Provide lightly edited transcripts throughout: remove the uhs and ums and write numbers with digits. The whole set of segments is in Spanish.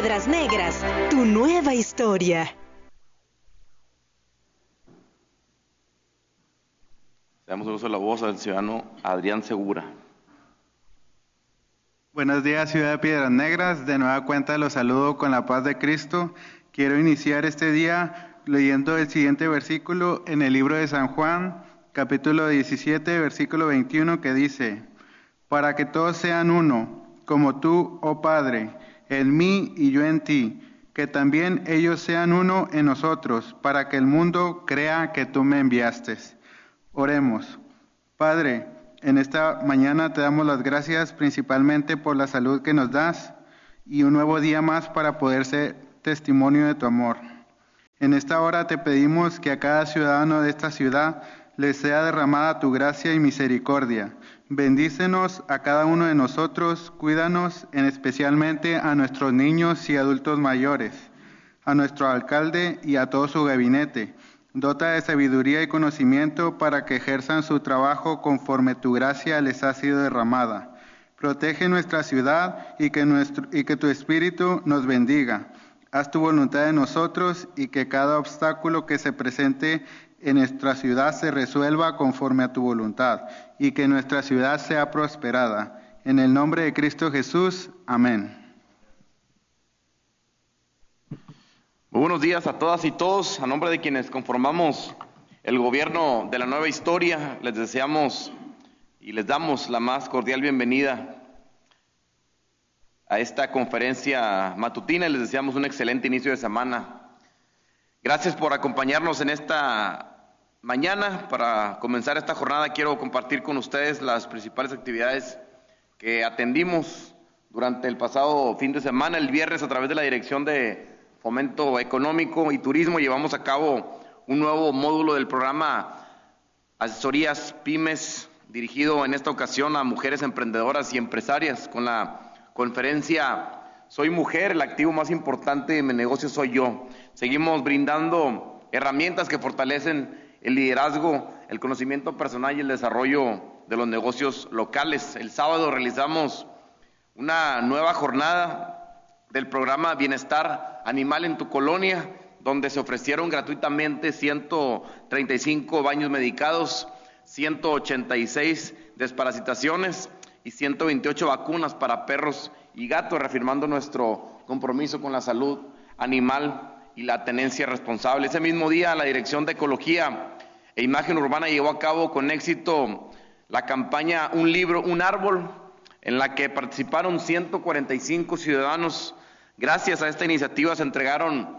Piedras Negras, tu nueva historia. Damos el uso de la voz al ciudadano Adrián Segura. Buenos días, ciudad de Piedras Negras. De nueva cuenta los saludo con la paz de Cristo. Quiero iniciar este día leyendo el siguiente versículo en el libro de San Juan, capítulo 17, versículo 21, que dice: para que todos sean uno, como tú, oh Padre, en mí y yo en ti, que también ellos sean uno en nosotros, para que el mundo crea que tú me enviaste. Oremos. Padre, en esta mañana te damos las gracias principalmente por la salud que nos das y un nuevo día más para poder ser testimonio de tu amor. En esta hora te pedimos que a cada ciudadano de esta ciudad le sea derramada tu gracia y misericordia. Bendícenos a cada uno de nosotros, cuídanos especialmente a nuestros niños y adultos mayores, a nuestro alcalde y a todo su gabinete. Dota de sabiduría y conocimiento para que ejerzan su trabajo conforme tu gracia les ha sido derramada. Protege nuestra ciudad y que tu Espíritu nos bendiga. Haz tu voluntad en nosotros y que cada obstáculo que se presente en nuestra ciudad se resuelva conforme a tu voluntad y que nuestra ciudad sea prosperada. En el nombre de Cristo Jesús. Amén. Muy buenos días a todas y todos. A nombre de quienes conformamos el gobierno de la nueva historia, les deseamos y les damos la más cordial bienvenida a esta conferencia matutina y les deseamos un excelente inicio de semana. Gracias por acompañarnos en esta mañana. Para comenzar esta jornada quiero compartir con ustedes las principales actividades que atendimos durante el pasado fin de semana. El viernes, a través de la Dirección de Fomento Económico y Turismo, llevamos a cabo un nuevo módulo del programa Asesorías Pymes, dirigido en esta ocasión a mujeres emprendedoras y empresarias, con la conferencia Soy Mujer, el activo más importante de mi negocio soy yo. Seguimos brindando herramientas que fortalecen el liderazgo, el conocimiento personal y el desarrollo de los negocios locales. El sábado realizamos una nueva jornada del programa Bienestar Animal en tu Colonia, donde se ofrecieron gratuitamente 135 baños medicados, 186 desparasitaciones y 128 vacunas para perros y gatos, reafirmando nuestro compromiso con la salud animal y la tenencia responsable. Ese mismo día, la Dirección de Ecología e Imagen Urbana llevó a cabo con éxito la campaña Un Libro, un Árbol, en la que participaron 145 ciudadanos. Gracias a esta iniciativa se entregaron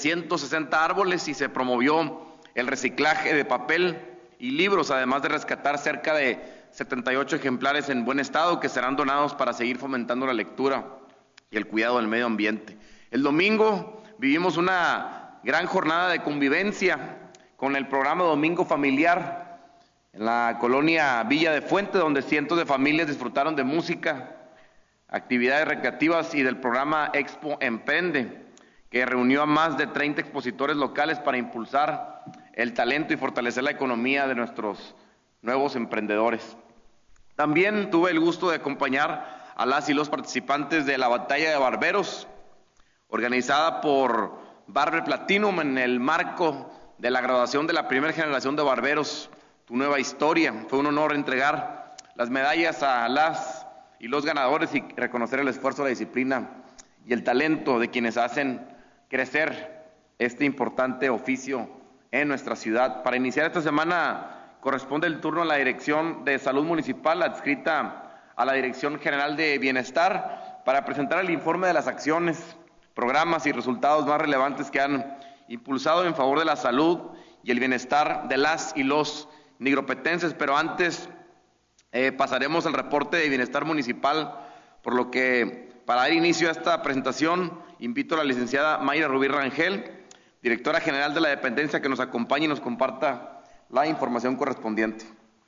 360 árboles y se promovió el reciclaje de papel y libros, además de rescatar cerca de 78 ejemplares en buen estado que serán donados para seguir fomentando la lectura y el cuidado del medio ambiente. El domingo vivimos una gran jornada de convivencia con el programa Domingo Familiar en la colonia Villa de Fuente, donde cientos de familias disfrutaron de música, actividades recreativas y del programa Expo Emprende, que reunió a más de 30 expositores locales para impulsar el talento y fortalecer la economía de nuestros nuevos emprendedores. También tuve el gusto de acompañar a las y los participantes de la Batalla de Barberos, organizada por Barber Platinum en el marco de la graduación de la primera generación de barberos, Tu Nueva Historia. Fue un honor entregar las medallas a las y los ganadores y reconocer el esfuerzo, la disciplina y el talento de quienes hacen crecer este importante oficio en nuestra ciudad. Para iniciar esta semana corresponde el turno a la Dirección de Salud Municipal, adscrita a la Dirección General de Bienestar, para presentar el informe de las acciones, programas y resultados más relevantes que han impulsado en favor de la salud y el bienestar de las y los nigropetenses. Pero antes pasaremos al reporte de bienestar municipal, por lo que para dar inicio a esta presentación invito a la licenciada Mayra Rubí Rangel, directora general de la dependencia, que nos acompañe y nos comparta la información correspondiente.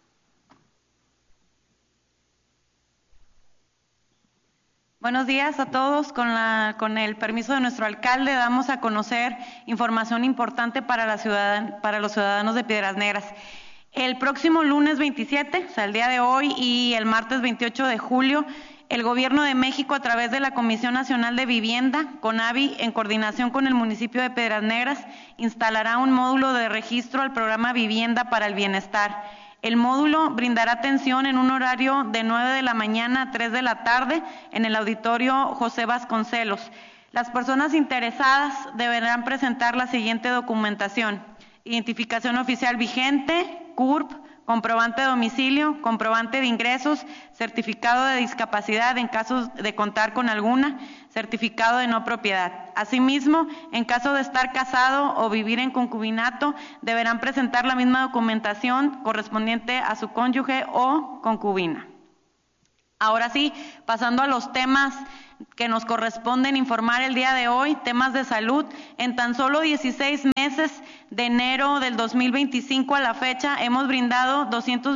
Buenos días a todos. Con el permiso de nuestro alcalde, damos a conocer información importante para los ciudadanos de Piedras Negras. El próximo lunes 27, o sea, el día de hoy, y el martes 28 de julio, el Gobierno de México, a través de la Comisión Nacional de Vivienda, CONAVI, en coordinación con el municipio de Piedras Negras, instalará un módulo de registro al programa Vivienda para el Bienestar. El módulo brindará atención en un horario de 9 de la mañana a 3 de la tarde en el auditorio José Vasconcelos. Las personas interesadas deberán presentar la siguiente documentación: identificación oficial vigente, CURP, comprobante de domicilio, comprobante de ingresos, certificado de discapacidad en caso de contar con alguna, certificado de no propiedad. Asimismo, en caso de estar casado o vivir en concubinato, deberán presentar la misma documentación correspondiente a su cónyuge o concubina. Ahora sí, pasando a los temas que nos corresponden informar el día de hoy, temas de salud. En tan solo 16 meses, de enero del 2025 a la fecha, hemos brindado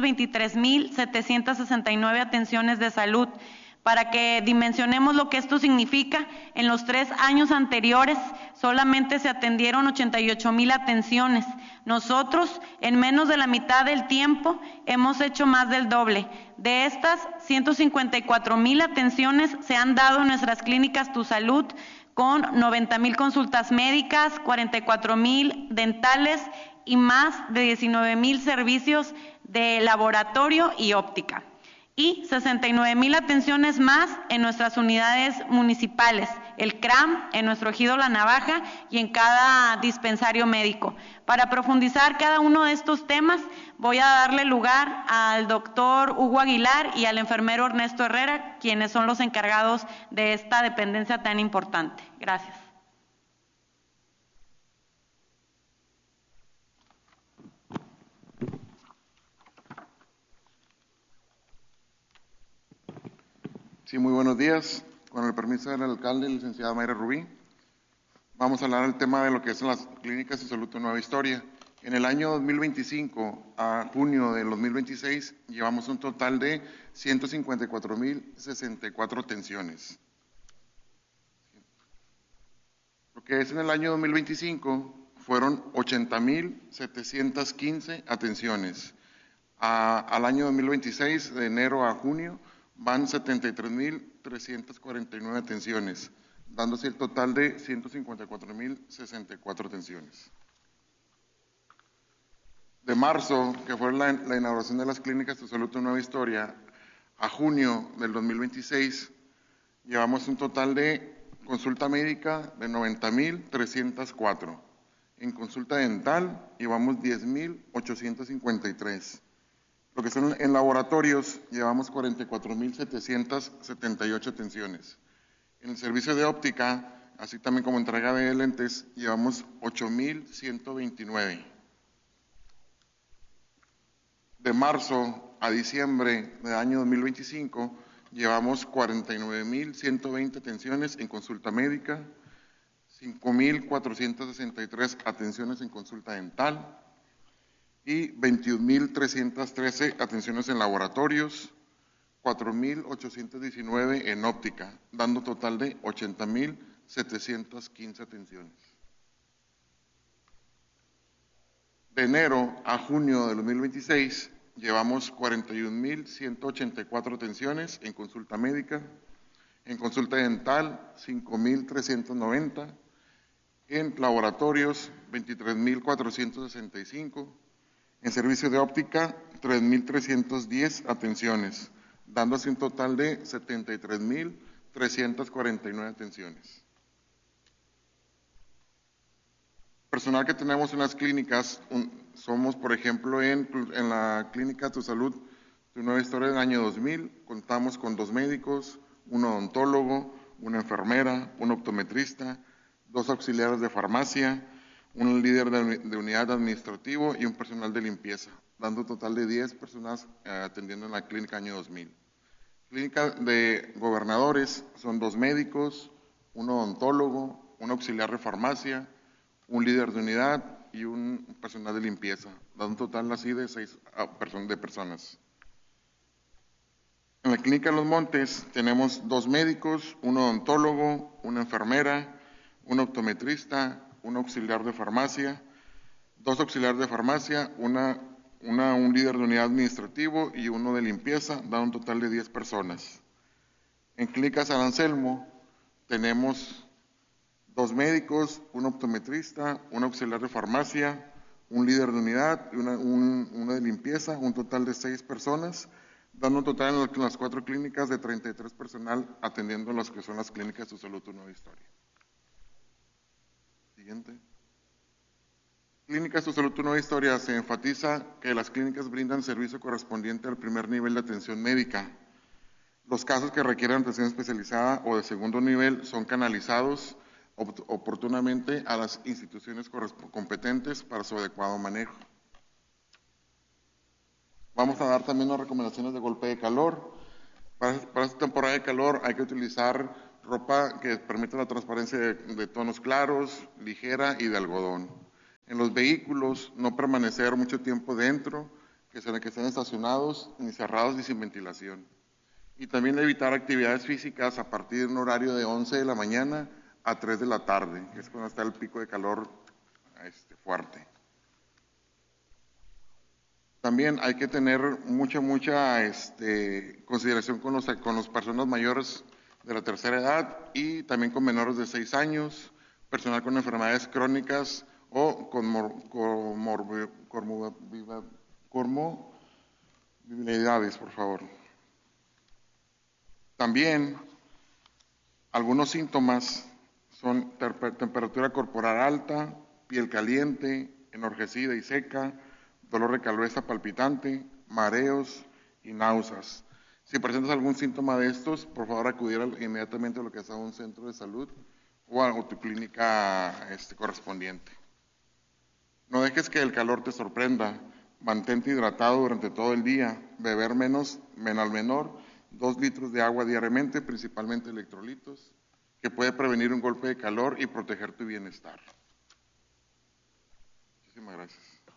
223,769 atenciones de salud. Para que dimensionemos lo que esto significa, en los 3 años anteriores solamente se atendieron 88,000 atenciones. Nosotros, en menos de la mitad del tiempo, hemos hecho más del doble. De estas, 154,000 atenciones se han dado en nuestras clínicas Tu Salud, con 90,000 consultas médicas, 44,000 dentales y más de 19,000 servicios de laboratorio y óptica. Y 69,000 atenciones más en nuestras unidades municipales, el CRAM, en nuestro ejido La Navaja y en cada dispensario médico. Para profundizar cada uno de estos temas, voy a darle lugar al doctor Hugo Aguilar y al enfermero Ernesto Herrera, quienes son los encargados de esta dependencia tan importante. Gracias. Sí, muy buenos días. Con el permiso del alcalde, licenciada Mayra Rubí, vamos a hablar del tema de lo que son las clínicas de salud de Nueva Historia. En el año 2025 a junio del 2026 llevamos un total de 154,064 atenciones. Lo que es en el año 2025 fueron 80,715 atenciones. Al año 2026, de enero a junio, van 73,349 atenciones, dándose el total de 154,064 atenciones. De marzo, que fue la inauguración de las clínicas de salud de Nueva Historia, a junio del 2026, llevamos un total de consulta médica de 90,304. En consulta dental llevamos 10,853. Lo que son en laboratorios, llevamos 44,778 atenciones. En el servicio de óptica, así también como entrega de lentes, llevamos 8,129. De marzo a diciembre del año 2025, llevamos 49,120 atenciones en consulta médica, 5,463 atenciones en consulta dental, y 21,313 atenciones en laboratorios, 4,819 en óptica, dando total de 80,715 atenciones. De enero a junio de 2026 llevamos 41,184 atenciones en consulta médica, en consulta dental 5,390, en laboratorios 23,465, en servicio de óptica, 3,310 atenciones, dándose un total de 73,349 atenciones. Personal que tenemos en las clínicas, somos, por ejemplo, en la clínica Tu Salud, Tu Nueva Historia del año 2000, contamos con 2 médicos, un odontólogo, una enfermera, un optometrista, 2 auxiliares de farmacia, un líder de unidad administrativo y un personal de limpieza, dando un total de 10 personas atendiendo en la clínica año 2000. Clínica de gobernadores son 2 médicos, un odontólogo, un auxiliar de farmacia, un líder de unidad y un personal de limpieza, dando un total así de 6 personas. En la clínica Los Montes tenemos 2 médicos, un odontólogo, una enfermera, un optometrista, un auxiliar de farmacia, 2 auxiliares de farmacia, un líder de unidad administrativo y uno de limpieza, da un total de 10 personas. En Clínica San Anselmo tenemos 2 médicos, un optometrista, un auxiliar de farmacia, un líder de unidad y una de limpieza, un total de 6 personas, dando un total en las 4 clínicas de 33 personal atendiendo las que son las clínicas Tu Salud, Tu Nueva Historia. Siguiente. Clínicas Tu Salud, Tu Nueva Historia, se enfatiza que las clínicas brindan servicio correspondiente al primer nivel de atención médica. Los casos que requieran atención especializada o de segundo nivel son canalizados oportunamente a las instituciones competentes para su adecuado manejo. Vamos a dar también unas recomendaciones de golpe de calor. Para esta temporada de calor hay que utilizar ropa que permita la transparencia de tonos claros, ligera y de algodón. En los vehículos, no permanecer mucho tiempo dentro, que estén estacionados, ni cerrados, ni sin ventilación. Y también evitar actividades físicas a partir de un horario de 11 de la mañana a 3 de la tarde, que es cuando está el pico de calor fuerte. También hay que tener mucha consideración con las personas mayores de la tercera edad y también con menores de 6 años, personal con enfermedades crónicas o con comorbilidades, por favor. También algunos síntomas son temperatura corporal alta, piel caliente, enrojecida y seca, dolor de cabeza palpitante, mareos y náuseas. Si presentas algún síntoma de estos, por favor acudir inmediatamente a lo que es a un centro de salud o a tu clínica correspondiente. No dejes que el calor te sorprenda. Mantente hidratado durante todo el día. Beber al menor 2 litros de agua diariamente, principalmente electrolitos, que puede prevenir un golpe de calor y proteger tu bienestar. Muchísimas gracias.